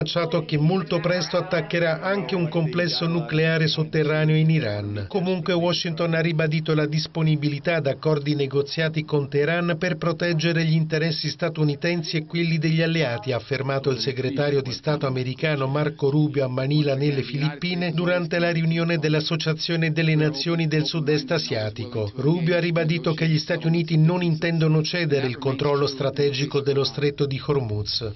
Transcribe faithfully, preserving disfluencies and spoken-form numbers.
annunciato che molto presto attaccherà anche un complesso nucleare sotterraneo in Iran. Comunque Washington ha ribadito la disponibilità ad accordi negoziati con Teheran per proteggere gli interessi statunitensi e quelli degli alleati, ha affermato il segretario di Stato americano Marco Rubio a Manila nelle Filippine durante la riunione dell'Associazione delle Nazioni del Sud-Est asiatico. Rubio ha ribadito che gli Stati Uniti non intendono cedere il controllo strategico dello Stretto di Hormuz.